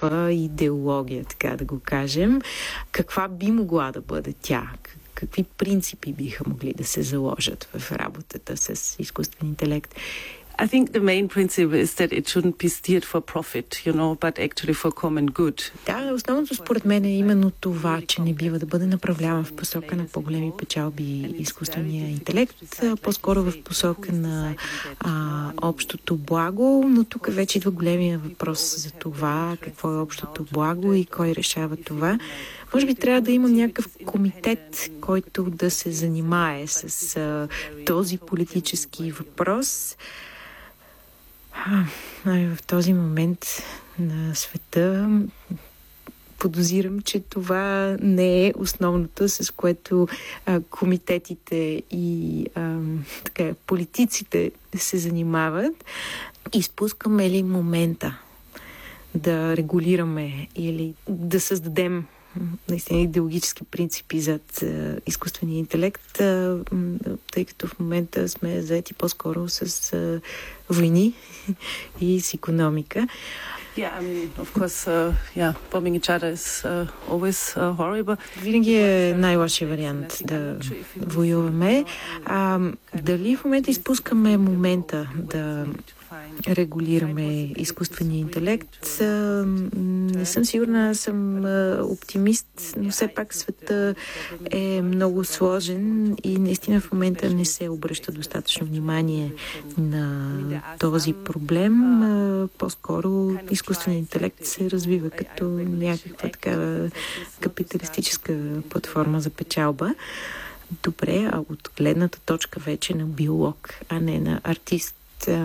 някаква идеология, така да го кажем. Каква би могла да бъде тя? Какви принципи биха могли да се заложат в работата с изкуствен интелект? I think the main principle is that it shouldn't be steered for profit, but actually for common good. Да, основното според мен е именно това, че не бива да бъде направляван в посока на по-големи печалби изкуствения интелект, по-скоро в посока на общото благо, но тук вече идва големия въпрос за това, какво е общото благо и кой решава това. Може би трябва да има някакъв комитет, който да се занимае с този политически въпрос. В този момент на света подозирам, че това не е основното, с което комитетите и политиците се занимават. Изпускаме ли момента да регулираме или да създадем наистина идеологически принципи зад изкуствения интелект, тъй като в момента сме заети по-скоро с войни и с икономика. Of course, bombing each other is always horrible. Винаги е най-лошия вариант да воюваме. Дали в момента изпускаме момента да регулираме изкуствения интелект? Не съм сигурна, съм оптимист, но все пак света е много сложен и наистина в момента не се обръща достатъчно внимание на този проблем. По-скоро изкуственият интелект се развива като някаква такава капиталистическа платформа за печалба. Добре, а от гледната точка вече на биолог, а не на артист,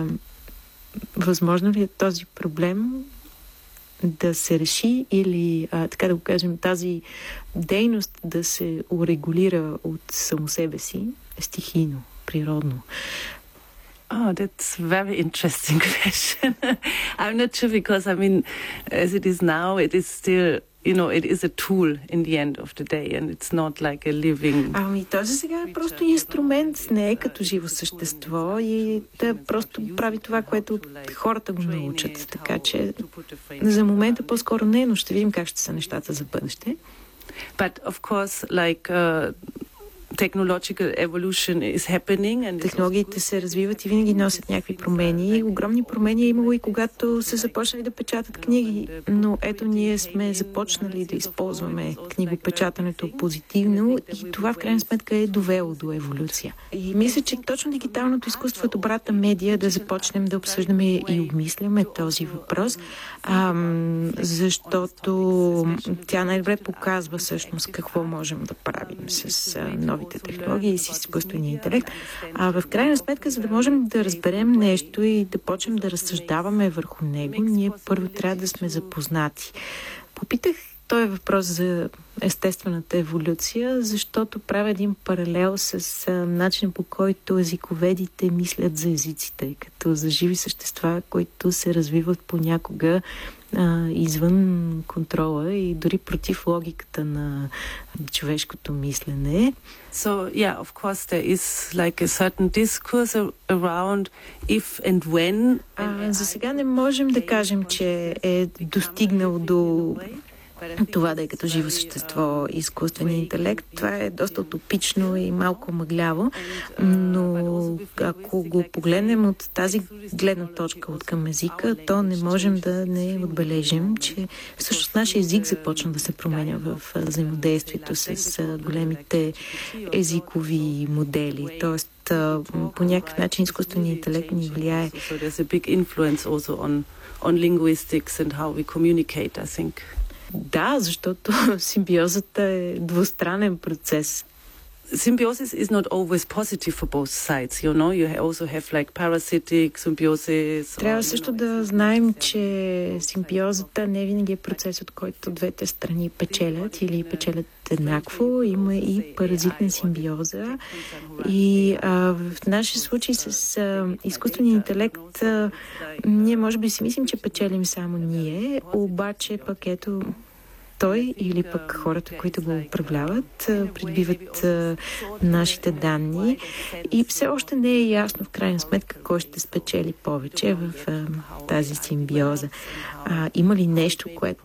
възможно ли е този проблем да се реши или, така да го кажем, тази дейност да се урегулира от само себе си стихийно, природно? Oh, that's a very interesting question. I'm not sure because, as it is now, it is still, it is a tool in the end of the day and it's not like a living... Този сега е просто инструмент, не е като живо същество и да просто прави това, което хората го научат. Така че за момента по-скоро не, но ще видим как ще са нещата за бъдеще. But of course, technological evolution is happening and технологиите се развиват и винаги носят някакви промени. Огромни промени е имало и когато са започнали да печатат книги, но ето ние сме започнали да използваме книгопечатането позитивно и това в крайна сметка е довело до еволюция. И мисля, че точно дигиталното изкуство е добрата медия да започнем да обсъждаме и обмисляме този въпрос, защото тя най-добре показва всъщност какво можем да правим с новите технологии и с изкуствения интелект. В крайна сметка, за да можем да разберем нещо и да почнем да разсъждаваме върху него, ние първо трябва да сме запознати. Попитах този въпрос за естествената еволюция, защото правя един паралел с начин, по който езиковедите мислят за езиците, като за живи същества, които се развиват понякога извън контрола и дори против логиката на човешкото мислене. So, of course there is like a certain discourse around if and when. За сега не можем да кажем, че е достигнал до това да е като живо същество изкуствения интелект. Това е доста утопично и малко мъгляво, но ако го погледнем от тази гледна точка от към езика, то не можем да не отбележим, че всъщност нашия език започна да се променя в взаимодействието с големите езикови модели. Тоест, по някакъв начин изкуственият интелект ни влияе. Да, защото симбиозата е двустранен процес. Symbiosis is not always positive for both sides, you also have like parasitic symbiosis. Трябва също да знаем, че симбиозата не винаги е процес, от който двете страни печелят или печелят еднакво. Има и паразитна симбиоза. И в нашия случай с изкуствения интелект ние може би си мислим, че печелим само ние, обаче пък ето той или пък хората, които го управляват, придобиват нашите данни и все още не е ясно в крайна сметка кой ще спечели повече в тази симбиоза. Има ли нещо, което